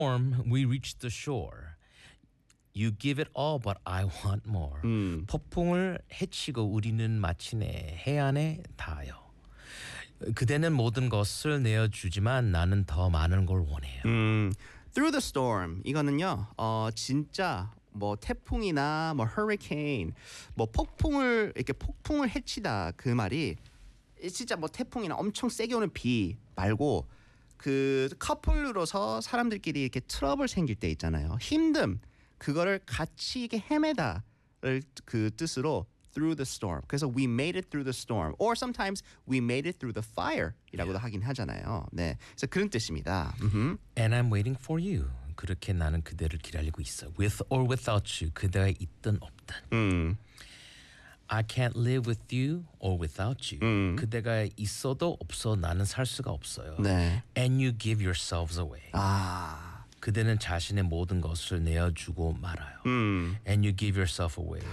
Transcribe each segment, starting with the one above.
storm, we reach the shore. You give it all, but I want more. 폭풍을 헤치고 우리는 마침내 해안에 닿아요. 그대는 모든 것을 내어주지만 나는 더 많은 걸 원해요. Through the storm 이거는요. 진짜 뭐 태풍이나 뭐 hurricane 뭐 폭풍을 헤치다 그 말이 진짜 뭐 태풍이나 엄청 세게 오는 비 말고 그 커플로서 사람들끼리 이렇게 트러블 생길 때 있잖아요. 힘듦 그거를 같이 이렇게 헤매다를 그 뜻으로 through the storm. 그래서 we made it through the storm. Or sometimes we made it through the fire이라고도 하긴 하잖아요. 네, 그래서 그런 뜻입니다. And I'm waiting for you. 그렇게 나는 그대를 기다리고 있어. With or without you. 그대가 있든 없든. I can't live with you or without you. 그대가 있어도 없어 나는 살 수가 없어요. 네. And you give yourselves away. 그대는 자신의 모든 것을 내어주고 말아요. And you give yourself away.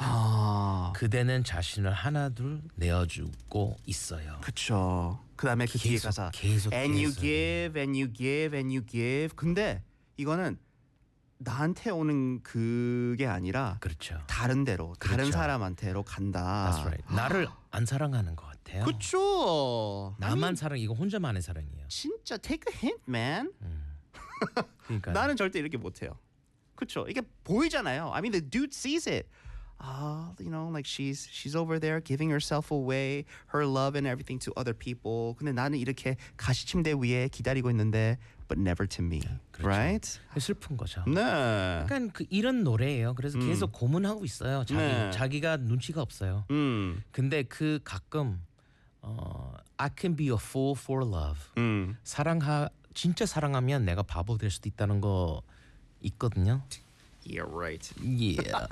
그대는 자신을 하나둘 내어주고 있어요. 그렇죠. 그다음에 그 뒤에 가사 And you give and you give and you give. 근데 이거는 나한테 오는 그게 아니라 그렇죠. 다른 데로 다른 사람한테로 간다. That's right. 나를 안 사랑하는 것 같아요. 그렇죠. 나만 사랑 이거 혼자만의 사랑이에요. 진짜 take a hint, man. 그러니까 나는 절대 이렇게 못해요. 그렇죠. 이게 보이잖아요. I mean, the dude sees it. You know, like she's over there giving herself away, her love and everything to other people. 근데 나는 이렇게 가시 침대 위에 기다리고 있는데, but never to me, 그렇죠. right? 슬픈 거죠. 네. 약간 그 이런 노래예요. 그래서 계속 고문하고 있어요. 자기가 눈치가 없어요. 근데 그 가끔 I can be a fool for love. 진짜 사랑하면 내가 바보 될 수도 있다는 거 있거든요. Yeah, right. Yeah.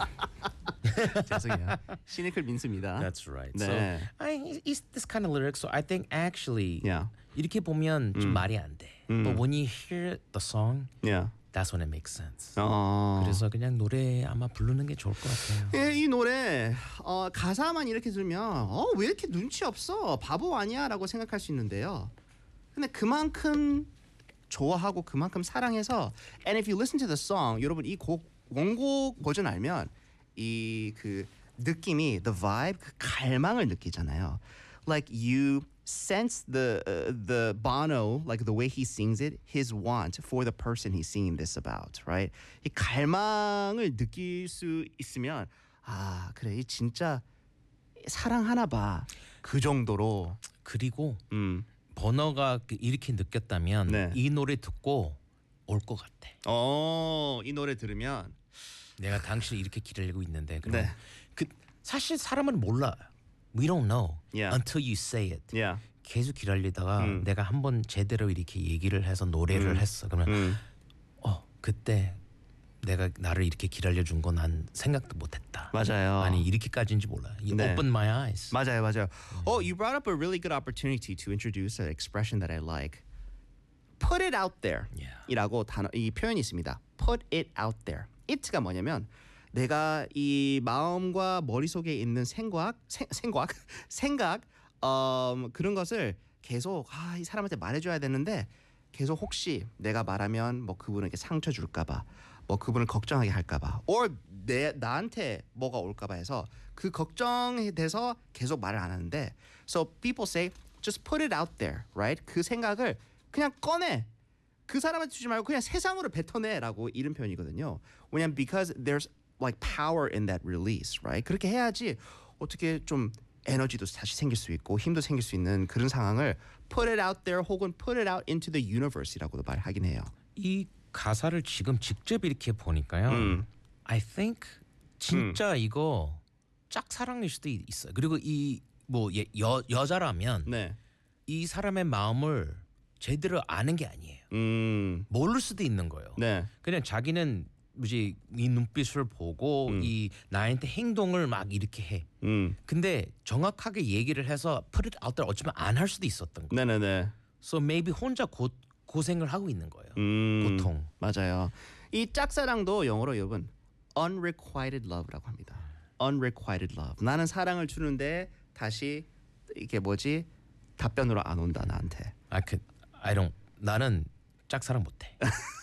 죄송해요. 시니컬 민수입니다. That's right. 네. So, it's this kind of lyrics. So I think actually Yeah. 이렇게 보면 좀 말이 안 돼. But when you hear the song, Yeah. that's when it makes sense. 그래서 그래서 그냥 노래 아마 부르는 게 좋을 것 같아요. 예, 이 노래 가사만 이렇게 들으면 왜 이렇게 눈치 없어? 바보 아니야라고 생각할 수 있는데요. 근데 그만큼 좋아하고 그만큼 사랑해서 and if you listen to the song 여러분 이 곡 원곡 버전 알면 이 그 느낌이 the vibe 그 갈망을 느끼잖아요. Like you sense the Bono like the way he sings it his want for the person he's singing this about, right? 이 갈망을 느낄 수 있으면 그래 이 진짜 사랑하나 봐. 그 정도로 그리고 버너가 이렇게 느꼈다면 네. 이 노래 듣고 올 것 같아. 이 노래 들으면 내가 당신을 이렇게 기다리고 있는데 그럼 네. 사실 사람은 몰라. We don't know Yeah. until you say it. Yeah. 계속 기다리다가 내가 한번 제대로 이렇게 얘기를 해서 노래를 했어. 그러면 그때 내가 나를 이렇게 기다려준 건 난 생각도 못했다. 맞아요. 아니 이렇게까지인지 몰라. You 네. open my eyes. 맞아요. You brought up a really good opportunity to introduce an expression that I like. Put it out there. Yeah. 이라고 이 표현이 있습니다. Put it out there. it가 뭐냐면 내가 이 마음과 머릿속에 있는 생각 그런 것을 계속 이 사람한테 말해줘야 되는데 계속 혹시 내가 말하면 뭐 그분에게 상처 줄까봐 뭐 그분을 걱정하게 할까봐 or 나한테 뭐가 올까봐 해서 그 걱정에 대해서 계속 말을 안 하는데 so people say just put it out there, right? 그 생각을 그냥 꺼내. 그 사람한테 주지 말고 그냥 세상으로 뱉어내라고 이런 표현이거든요. 왜냐면 because there's like power in that release, right? 그렇게 해야지 어떻게 좀 에너지도 다시 생길 수 있고 힘도 생길 수 있는 그런 상황을 put it out there 혹은 put it out into the universe이라고도 말하긴 해요. 이 가사를 지금 직접 이렇게 보니까요. I think 진짜 이거 짝사랑일 수도 있어요. 그리고 이 뭐 여자라면 네. 이 사람의 마음을 제대로 아는 게 아니에요. 모를 수도 있는 거예요. 네. 그냥 자기는 뭐지 이 눈빛을 보고 이 나한테 행동을 막 이렇게 해. 근데 정확하게 얘기를 해서 put it out there 어쩌면 안 할 수도 있었던 거예요. 네네네. So maybe 혼자 고생을 하고 있는 거예요. 보통. 맞아요. 이 짝사랑도 영어로 여러분 unrequited love라고 합니다. unrequited love. 나는 사랑을 주는데 다시 이게 뭐지 답변으로 안 온다 나한테. 나는 짝사랑 못해.